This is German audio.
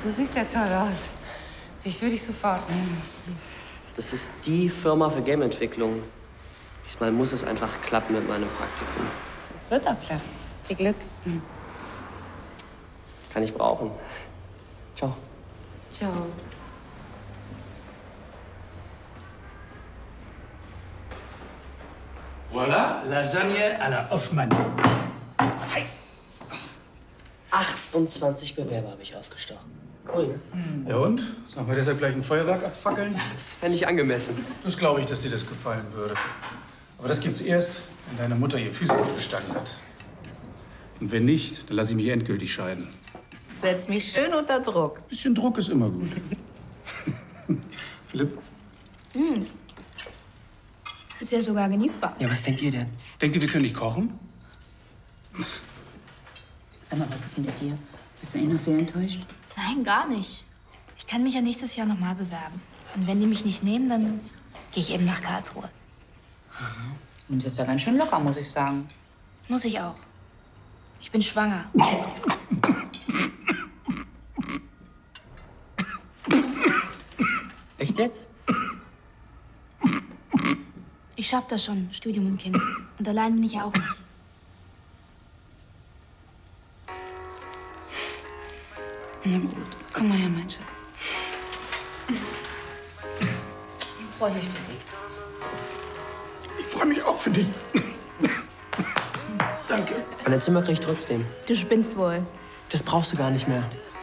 du siehst ja toll aus. Dich würde ich sofort nehmen. Das ist die Firma für Gameentwicklung. Diesmal muss es einfach klappen mit meinem Praktikum. Es wird auch klappen. Viel Glück. Kann ich brauchen. Ciao. Ciao. Voilà, Lasagne à la Hoffmann. Heiß. 28 Bewerber habe ich ausgestochen. Cool, ne? Ja und? Sollen wir deshalb gleich ein Feuerwerk abfackeln? Das fände ich angemessen. Das glaube ich, dass dir das gefallen würde. Aber das gibt's erst, wenn deine Mutter ihr Physik bestanden hat. Und wenn nicht, dann lasse ich mich endgültig scheiden. Setz mich schön unter Druck. Ein bisschen Druck ist immer gut. Philipp? Ist ja sogar genießbar. Ja, was denkt ihr denn? Denkt ihr, wir können nicht kochen? Sag mal, was ist mit dir? Bist du noch sehr enttäuscht? Nein, gar nicht. Ich kann mich ja nächstes Jahr noch mal bewerben. Und wenn die mich nicht nehmen, dann gehe ich eben nach Karlsruhe. Du nimmst es ja ganz schön locker, muss ich sagen. Muss ich auch. Ich bin schwanger. Echt jetzt? Ich schaff das schon, Studium und Kind. Und allein bin ich ja auch nicht. Na gut, komm mal her, mein Schatz. Ich freue mich für dich. Ich freue mich auch für dich. Danke. Mein Zimmer krieg ich trotzdem. Du spinnst wohl. Das brauchst du gar nicht mehr.